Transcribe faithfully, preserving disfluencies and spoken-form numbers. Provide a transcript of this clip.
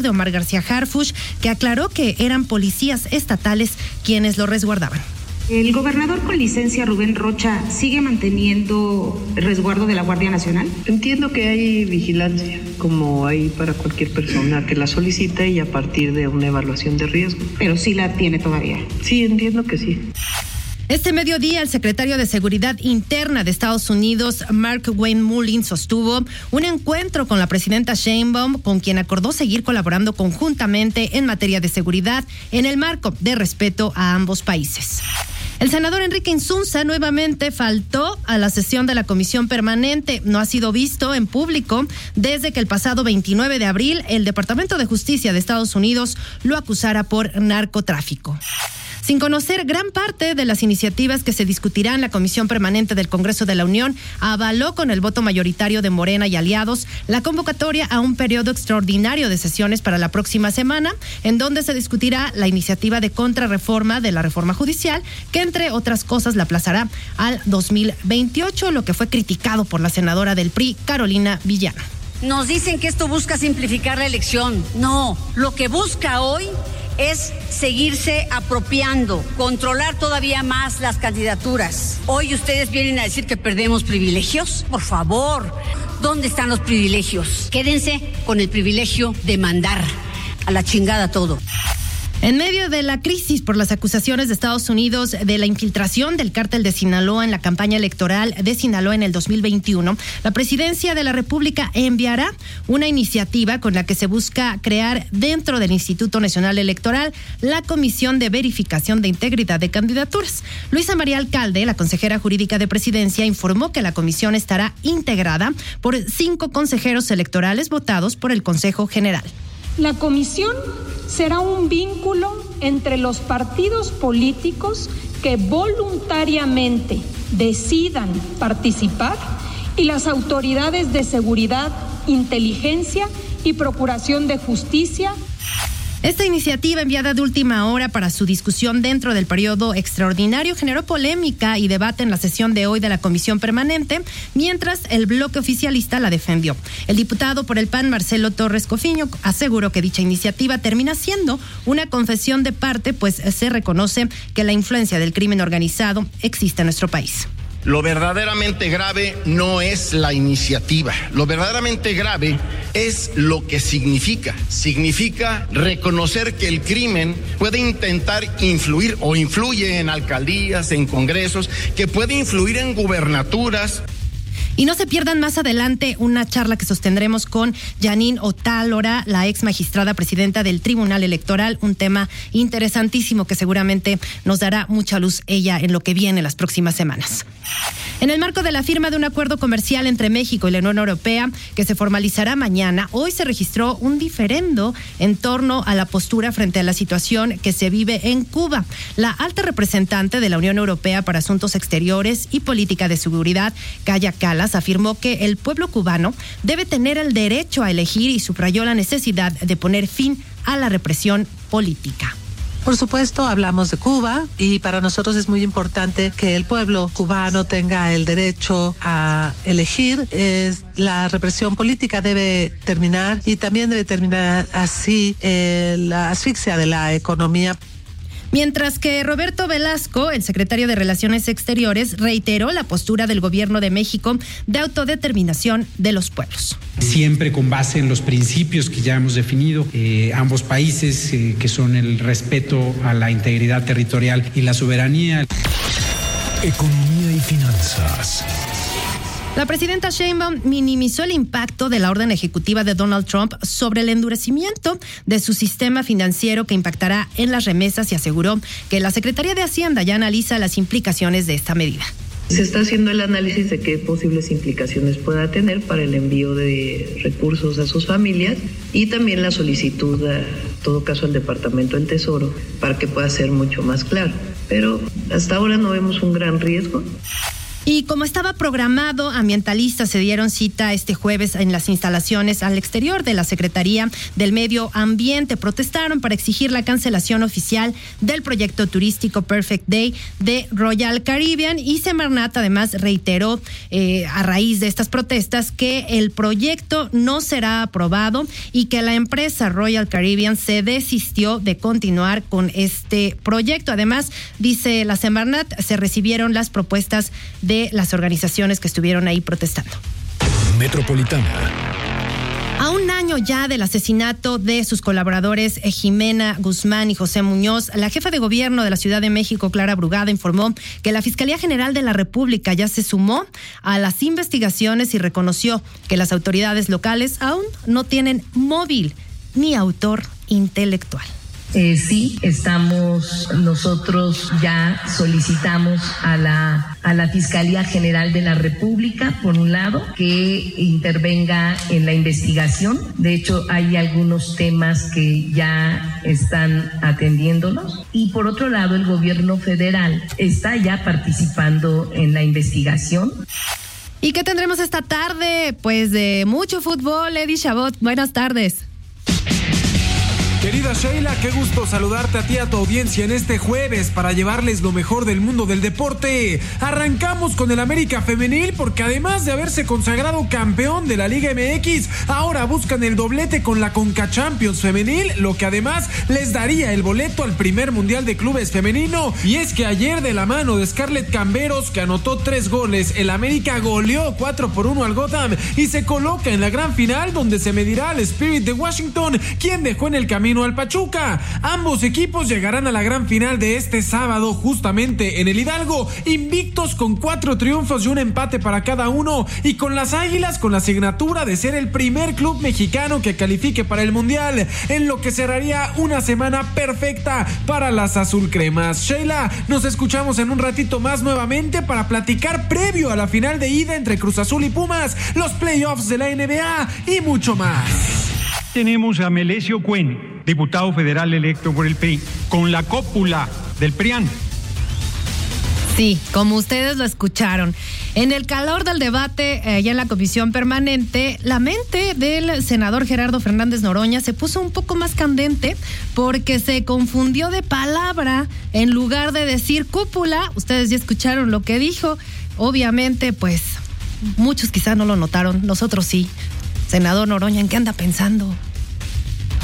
de Omar García Harfuch, que aclaró que eran policías estatales quienes lo resguardaban. ¿El gobernador con licencia, Rubén Rocha, sigue manteniendo el resguardo de la Guardia Nacional? Entiendo que hay vigilancia, como hay para cualquier persona que la solicite y a partir de una evaluación de riesgo. Pero sí la tiene todavía. Sí, entiendo que sí. Este mediodía, el secretario de Seguridad Interna de Estados Unidos, Mark Wayne Mullins, sostuvo un encuentro con la presidenta Sheinbaum, con quien acordó seguir colaborando conjuntamente en materia de seguridad en el marco de respeto a ambos países. El senador Enrique Insunza nuevamente faltó a la sesión de la comisión permanente. No ha sido visto en público desde que el pasado veintinueve de abril el Departamento de Justicia de Estados Unidos lo acusara por narcotráfico. Sin conocer gran parte de las iniciativas que se discutirán, la Comisión Permanente del Congreso de la Unión avaló con el voto mayoritario de Morena y aliados la convocatoria a un periodo extraordinario de sesiones para la próxima semana, en donde se discutirá la iniciativa de contrarreforma de la reforma judicial, que entre otras cosas la aplazará al dos mil veintiocho, lo que fue criticado por la senadora del P R I, Carolina Villano. Nos dicen que esto busca simplificar la elección. No, lo que busca hoy es seguirse apropiando, controlar todavía más las candidaturas. Hoy ustedes vienen a decir que perdemos privilegios. Por favor, ¿dónde están los privilegios? Quédense con el privilegio de mandar a la chingada todo. En medio de la crisis por las acusaciones de Estados Unidos de la infiltración del cártel de Sinaloa en la campaña electoral de Sinaloa en el dos mil veintiuno, la Presidencia de la República enviará una iniciativa con la que se busca crear dentro del Instituto Nacional Electoral la Comisión de Verificación de Integridad de Candidaturas. Luisa María Alcalde, la consejera jurídica de Presidencia, informó que la comisión estará integrada por cinco consejeros electorales votados por el Consejo General. La comisión será un vínculo entre los partidos políticos que voluntariamente decidan participar y las autoridades de seguridad, inteligencia y procuración de justicia. Esta iniciativa, enviada de última hora para su discusión dentro del periodo extraordinario, generó polémica y debate en la sesión de hoy de la Comisión Permanente, mientras el bloque oficialista la defendió. El diputado por el P A N, Marcelo Torres Cofiño, aseguró que dicha iniciativa termina siendo una confesión de parte, pues se reconoce que la influencia del crimen organizado existe en nuestro país. Lo verdaderamente grave no es la iniciativa, lo verdaderamente grave es lo que significa. Significa reconocer que el crimen puede intentar influir o influye en alcaldías, en congresos, que puede influir en gubernaturas. Y no se pierdan más adelante una charla que sostendremos con Janine Otálora, la ex magistrada presidenta del Tribunal Electoral, un tema interesantísimo que seguramente nos dará mucha luz ella en lo que viene las próximas semanas. En el marco de la firma de un acuerdo comercial entre México y la Unión Europea, que se formalizará mañana, hoy se registró un diferendo en torno a la postura frente a la situación que se vive en Cuba. La alta representante de la Unión Europea para Asuntos Exteriores y Política de Seguridad, Kaja Kallas, afirmó que el pueblo cubano debe tener el derecho a elegir y subrayó la necesidad de poner fin a la represión política. Por supuesto, hablamos de Cuba y para nosotros es muy importante que el pueblo cubano tenga el derecho a elegir. Es, la represión política debe terminar y también debe terminar así eh, la asfixia de la economía. Mientras que Roberto Velasco, el secretario de Relaciones Exteriores, reiteró la postura del gobierno de México de autodeterminación de los pueblos. Siempre con base en los principios que ya hemos definido, eh, ambos países, eh, que son el respeto a la integridad territorial y la soberanía. Economía y finanzas. La presidenta Sheinbaum minimizó el impacto de la orden ejecutiva de Donald Trump sobre el endurecimiento de su sistema financiero que impactará en las remesas y aseguró que la Secretaría de Hacienda ya analiza las implicaciones de esta medida. Se está haciendo el análisis de qué posibles implicaciones pueda tener para el envío de recursos a sus familias y también la solicitud, en todo caso, al Departamento del Tesoro para que pueda ser mucho más claro. Pero hasta ahora no vemos un gran riesgo. Y como estaba programado, ambientalistas se dieron cita este jueves en las instalaciones al exterior de la Secretaría del Medio Ambiente. Protestaron para exigir la cancelación oficial del proyecto turístico Perfect Day de Royal Caribbean, y Semarnat además reiteró eh, a raíz de estas protestas que el proyecto no será aprobado y que la empresa Royal Caribbean se desistió de continuar con este proyecto. Además, dice la Semarnat, se recibieron las propuestas de las organizaciones que estuvieron ahí protestando. Metropolitana. A un año ya del asesinato de sus colaboradores Jimena Guzmán y José Muñoz, la jefa de gobierno de la Ciudad de México, Clara Brugada, informó que la Fiscalía General de la República ya se sumó a las investigaciones y reconoció que las autoridades locales aún no tienen móvil ni autor intelectual. Eh, sí, estamos, nosotros ya solicitamos a la, a la Fiscalía General de la República, por un lado, que intervenga en la investigación. De hecho, hay algunos temas que ya están atendiéndolos. Y por otro lado, el gobierno federal está ya participando en la investigación. ¿Y qué tendremos esta tarde? Pues de mucho fútbol. Eddie Chabot, buenas tardes. Querida Sheila, qué gusto saludarte a ti y a tu audiencia en este jueves para llevarles lo mejor del mundo del deporte. Arrancamos con el América Femenil porque además de haberse consagrado campeón de la Liga M X, ahora buscan el doblete con la Conca Champions Femenil, lo que además les daría el boleto al primer Mundial de Clubes Femenino. Y es que ayer, de la mano de Scarlett Camberos, que anotó tres goles, el América goleó cuatro por uno al Gotham y se coloca en la gran final, donde se medirá al Spirit de Washington, quien dejó en el camino al Pachuca. Ambos equipos llegarán a la gran final de este sábado justamente en el Hidalgo, invictos con cuatro triunfos y un empate para cada uno, y con las Águilas con la asignatura de ser el primer club mexicano que califique para el Mundial, en lo que cerraría una semana perfecta para las azulcremas. Sheila, nos escuchamos en un ratito más nuevamente para platicar previo a la final de ida entre Cruz Azul y Pumas, los playoffs de la N B A y mucho más. Tenemos a Melesio Cuen, diputado federal electo por el P R I, con la cópula del PRIAN. Sí, como ustedes lo escucharon. En el calor del debate, allá eh, en la comisión permanente, la mente del senador Gerardo Fernández Noroña se puso un poco más candente porque se confundió de palabra. En lugar de decir cúpula, ustedes ya escucharon lo que dijo. Obviamente, pues, muchos quizás no lo notaron, nosotros sí. Senador Noroña, ¿en qué anda pensando?